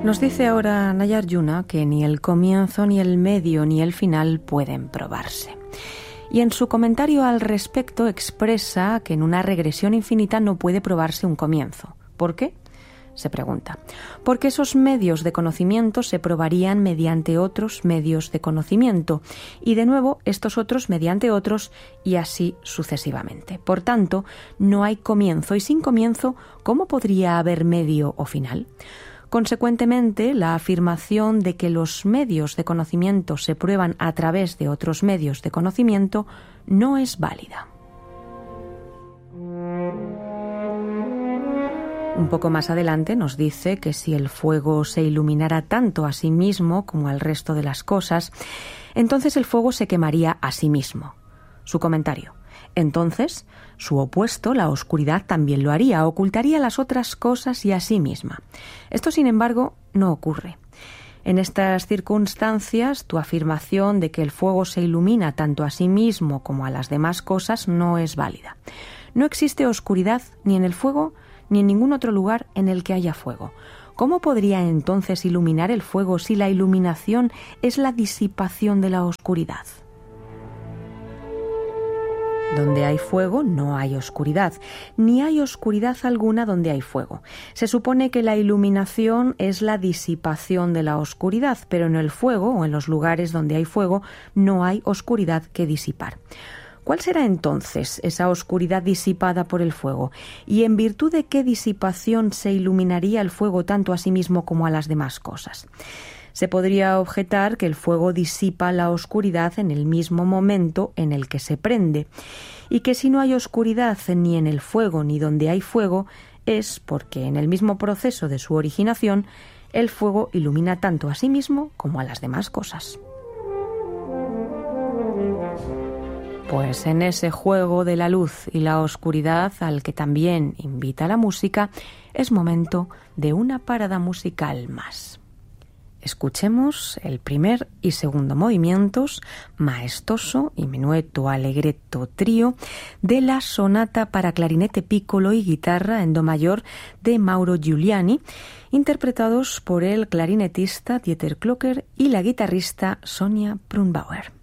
Nos dice ahora Nayarjuna que ni el comienzo, ni el medio, ni el final pueden probarse. Y en su comentario al respecto expresa que en una regresión infinita no puede probarse un comienzo. ¿Por qué? Se pregunta. Porque esos medios de conocimiento se probarían mediante otros medios de conocimiento y de nuevo estos otros mediante otros y así sucesivamente. Por tanto, no hay comienzo y sin comienzo, ¿cómo podría haber medio o final? Consecuentemente, la afirmación de que los medios de conocimiento se prueban a través de otros medios de conocimiento no es válida. Un poco más adelante nos dice que si el fuego se iluminara tanto a sí mismo como al resto de las cosas, entonces el fuego se quemaría a sí mismo. Su comentario. Entonces, su opuesto, la oscuridad, también lo haría, ocultaría las otras cosas y a sí misma. Esto, sin embargo, no ocurre. En estas circunstancias, tu afirmación de que el fuego se ilumina tanto a sí mismo como a las demás cosas no es válida. No existe oscuridad ni en el fuego ni en ningún otro lugar en el que haya fuego. ¿Cómo podría entonces iluminar el fuego si la iluminación es la disipación de la oscuridad? Donde hay fuego no hay oscuridad, ni hay oscuridad alguna donde hay fuego. Se supone que la iluminación es la disipación de la oscuridad, pero en el fuego o en los lugares donde hay fuego no hay oscuridad que disipar. ¿Cuál será entonces esa oscuridad disipada por el fuego? ¿Y en virtud de qué disipación se iluminaría el fuego tanto a sí mismo como a las demás cosas? Se podría objetar que el fuego disipa la oscuridad en el mismo momento en el que se prende, y que si no hay oscuridad ni en el fuego ni donde hay fuego, es porque en el mismo proceso de su originación, el fuego ilumina tanto a sí mismo como a las demás cosas. Pues en ese juego de la luz y la oscuridad al que también invita la música, es momento de una parada musical más. Escuchemos el primer y segundo movimientos, maestoso y menueto allegretto trío, de la sonata para clarinete piccolo y guitarra en do mayor de Mauro Giuliani, interpretados por el clarinetista Dieter Klöcker y la guitarrista Sonja Brunbauer.